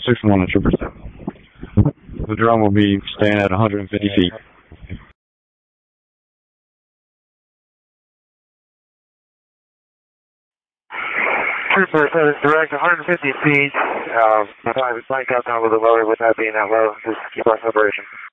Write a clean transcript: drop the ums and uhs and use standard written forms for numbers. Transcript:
6-1 at Trooper 7. The drone will be staying at 150 feet. Trooper 7 direct 150 feet. Private flight countdown a little lower with that being that low. Just keep our separation.